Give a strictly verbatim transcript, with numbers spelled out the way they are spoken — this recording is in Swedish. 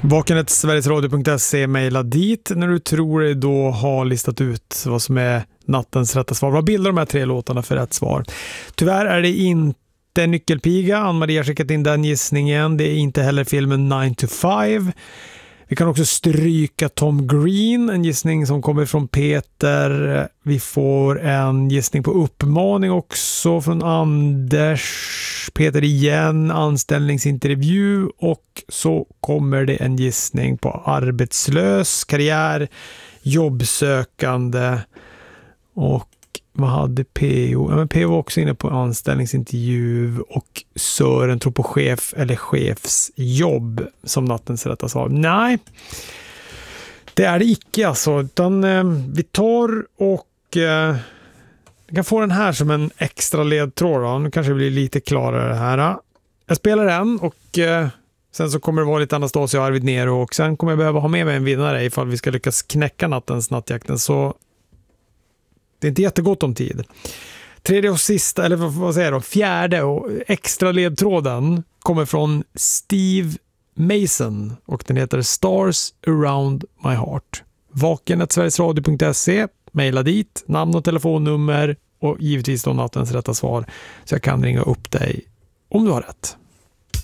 Vakenet sverigesradio punkt se, mejla dit när du tror dig då har listat ut vad som är nattens rätta svar. Vad bildar de här tre låtarna för rätt svar? Tyvärr är det inte Nyckelpiga. Ann-Marie har skickat in den gissningen. Det är inte heller filmen nine to five. Vi kan också stryka Tom Green, en gissning som kommer från Peter. Vi får en gissning på uppmaning också från Anders. Peter igen, anställningsintervju, och så kommer det en gissning på arbetslös, karriär, jobbsökande, och vad hade P O? Ja, men P O var också inne på anställningsintervju, och Sören tror på chef eller chefsjobb som nattens rätta svar. Nej, det är det icke alltså, utan eh, vi tar och eh, vi kan få den här som en extra ledtråd då. Nu kanske det blir lite klarare här. Jag spelar den, och eh, sen så kommer det vara lite Anastasia och Arvid Nero, och sen kommer jag behöva ha med mig en vinnare ifall vi ska lyckas knäcka nattens nattjakten, så det är inte jättegott om tid. Tredje och sista, eller vad säger jag då, fjärde och extra ledtråden kommer från Steve Mason, och den heter Stars Around My Heart. vakenet sverigesradio punkt se, mejla dit, namn och telefonnummer, och givetvis då nattens rätta svar, så jag kan ringa upp dig om du har rätt.